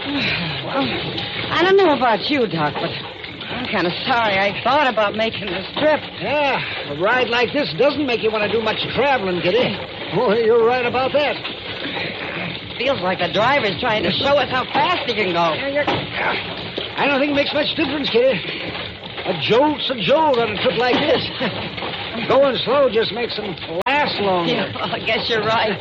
Well, I don't know about you, Doc, but I'm kind of sorry I thought about making this trip. Yeah, a ride like this doesn't make you want to do much traveling, Kitty. Oh, you're right about that. Feels like the driver's trying to show us how fast he can go. I don't think it makes much difference, Kitty. A jolt's a jolt on a trip like this. Going slow just makes them last longer. Yeah, well, I guess you're right.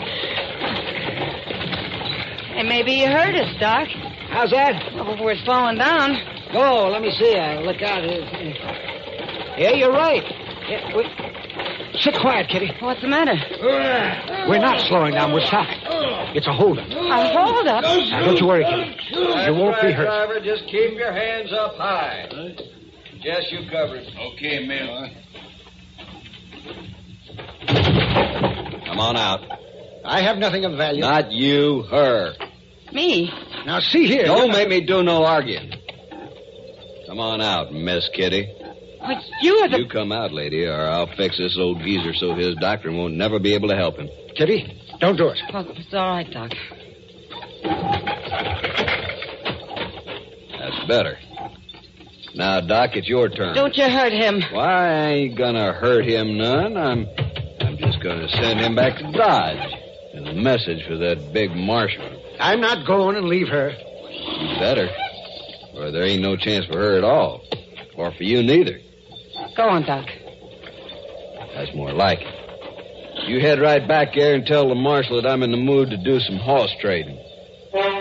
Hey, maybe you heard us, Doc. How's that? Well, we're slowing down. Oh, let me see. I'll look out here. Yeah, you're right. Yeah, sit quiet, Kitty. What's the matter? We're not slowing down. We're stopping. It's a holdup. A holdup? Now, don't you worry, Kitty. You won't be hurt. Driver, just keep your hands up high. Jess, you cover it. Okay, Mill. Come on out. I have nothing of value. Not you, her. Me? Now, see here. Don't make me do no arguing. Come on out, Miss Kitty. But you are the... You come out, lady, or I'll fix this old geezer so his doctor won't never be able to help him. Kitty, don't do it. Oh, it's all right, Doc. That's better. Now, Doc, it's your turn. Don't you hurt him. Why, I ain't gonna hurt him none. I'm just gonna send him back to Dodge. And a message for that big marshal. I'm not going and leave her. You better. Or there ain't no chance for her at all. Or for you neither. Go on, Doc. That's more like it. You head right back there and tell the marshal that I'm in the mood to do some horse trading.